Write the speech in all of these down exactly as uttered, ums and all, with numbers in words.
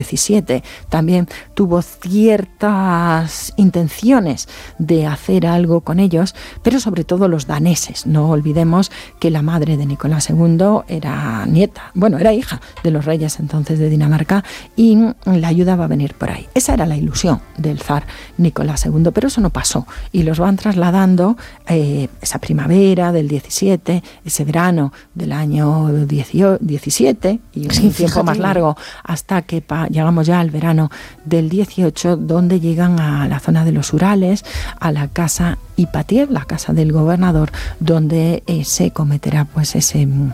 diecisiete también tuvo ciertas intenciones de hacer algo con ellos, pero sobre todo los daneses. No olvidemos que la madre de Nicolás segundo era nieta, bueno, era hija de los reyes entonces de Dinamarca, y la ayuda va a venir por ahí. Esa era la ilusión del zar Nicolás segundo, pero eso no pasó, y los van trasladando eh, esa primavera del diecisiete, ese verano del año diecisiete, y sí, un tiempo fíjate. Más largo, hasta que pa, llegamos ya al verano del dieciocho, donde llegan a la zona de los Urales, a la casa Ipatiev, la casa del gobernador, donde eh, se cometerá pues ese um,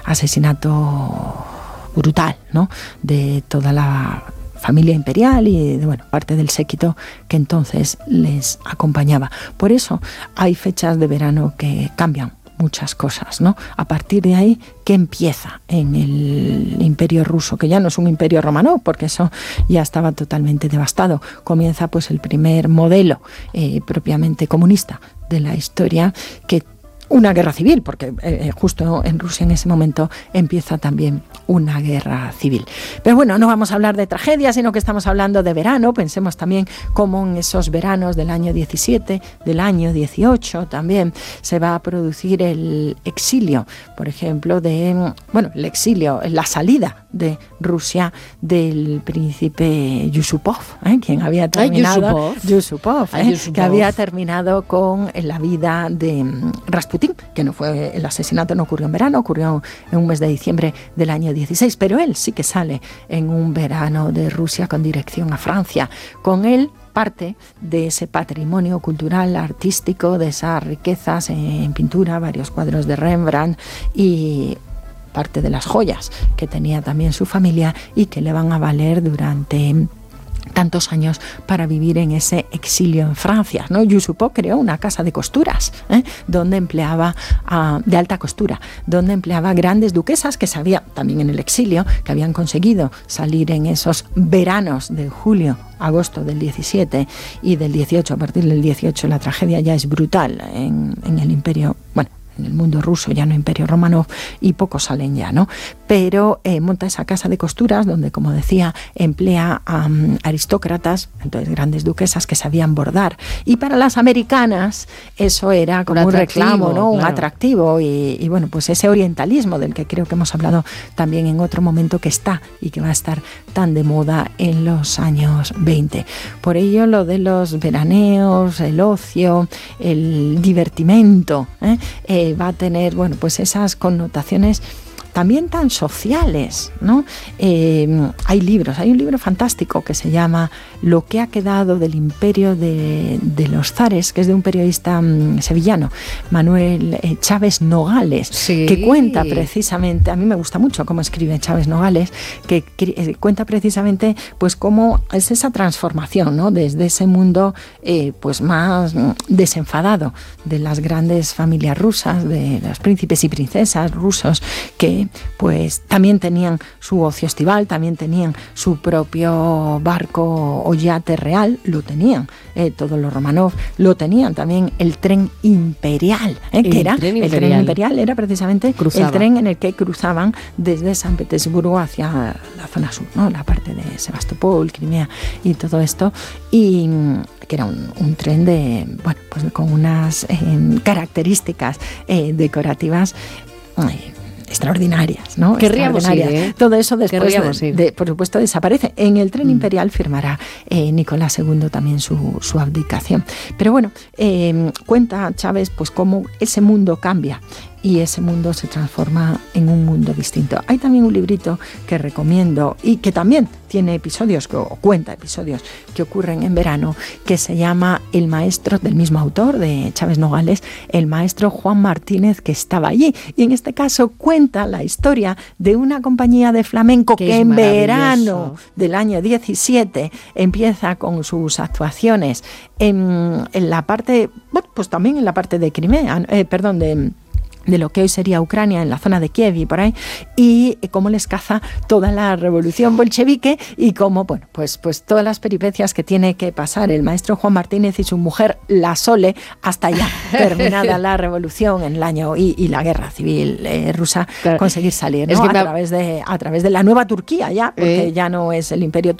asesinato brutal, ¿no?, de toda la familia imperial y de, bueno, parte del séquito que entonces les acompañaba. Por eso hay fechas de verano que cambian muchas cosas, ¿no? A partir de ahí, ¿qué empieza en el Imperio ruso? Que ya no es un Imperio romano, porque eso ya estaba totalmente devastado. Comienza pues el primer modelo eh, propiamente comunista de la historia, que una guerra civil, porque eh, justo en Rusia en ese momento empieza también una guerra civil. Pero bueno, no vamos a hablar de tragedia, sino que estamos hablando de verano. Pensemos también cómo en esos veranos del año diecisiete, del año dieciocho también se va a producir el exilio, por ejemplo, de, bueno, el exilio, la salida de Rusia del príncipe Yusupov, ¿eh? quien había terminado, Ay, Yusupov, Yusupov, ¿eh? Yusupov. que había terminado con la vida de Rasputín, que no fue, el asesinato no ocurrió en verano, ocurrió en un mes de diciembre del año dieciséis, pero él sí que sale en un verano de Rusia con dirección a Francia. Con él parte de ese patrimonio cultural, artístico, de esas riquezas en pintura, varios cuadros de Rembrandt y parte de las joyas que tenía también su familia y que le van a valer durante tantos años para vivir en ese exilio en Francia, ¿no? Yusupov creó una casa de costuras, ¿eh? donde empleaba uh, de alta costura, donde empleaba grandes duquesas que sabía también en el exilio que habían conseguido salir en esos veranos de julio, agosto del diecisiete y del dieciocho. A partir del dieciocho la tragedia ya es brutal en, en el imperio, bueno, en el mundo ruso, ya no Imperio Romano, y pocos salen ya, ¿no? Pero eh, monta esa casa de costuras donde, como decía, emplea a um, aristócratas, entonces grandes duquesas que sabían bordar, y para las americanas eso era como un, un reclamo, ¿no? Claro. Un atractivo, y, y bueno, pues ese orientalismo del que creo que hemos hablado también en otro momento, que está y que va a estar tan de moda en los años veinte. Por ello, lo de los veraneos, el ocio, el divertimento, ¿eh? Eh, va a tener, bueno, pues esas connotaciones también tan sociales, ¿no? Eh, hay libros, hay un libro fantástico que se llama Lo que ha quedado del imperio de, de los zares, que es de un periodista um, sevillano, Manuel eh, Chávez Nogales, sí. que cuenta precisamente, a mí me gusta mucho cómo escribe Chávez Nogales, que, que eh, cuenta precisamente pues cómo es esa transformación, ¿no? Desde ese mundo eh, pues más desenfadado de las grandes familias rusas, de los príncipes y princesas rusos, que pues también tenían su ocio estival, también tenían su propio barco o yate real, lo tenían eh, todos los Romanov, lo tenían también el tren imperial, eh, que era tren el imperial. tren imperial era precisamente Cruzaba. el tren en el que cruzaban desde San Petersburgo hacia la zona sur, ¿no? La parte de Sebastopol, Crimea y todo esto, y que era un, un tren de, bueno, pues con unas eh, características eh, decorativas eh, extraordinarias, ¿no? Querríamos ir, ¿eh? Todo eso después, de, ir. de, por supuesto, desaparece. En el tren mm. imperial firmará eh, Nicolás segundo también su, su abdicación. Pero bueno, eh, cuenta Chávez pues cómo ese mundo cambia y ese mundo se transforma en un mundo distinto. Hay también un librito que recomiendo y que también tiene episodios, o cuenta episodios que ocurren en verano, que se llama El maestro, del mismo autor, de Chávez Nogales, el maestro Juan Martínez, que estaba allí. Y en este caso cuenta la historia de una compañía de flamenco que, que en verano del año diecisiete empieza con sus actuaciones en, en la parte, bueno, pues también en la parte de Crimea, eh, perdón, de... de lo que hoy sería Ucrania, en la zona de Kiev y por ahí, y cómo les caza toda la revolución bolchevique y cómo, bueno, pues, pues todas las peripecias que tiene que pasar el maestro Juan Martínez y su mujer, la Sole, hasta ya terminada la revolución en el año y, y la guerra civil eh, rusa, claro. conseguir salir, ¿no? Es que a, me... través de, a través de la nueva Turquía ya, porque eh. ya no es el imperio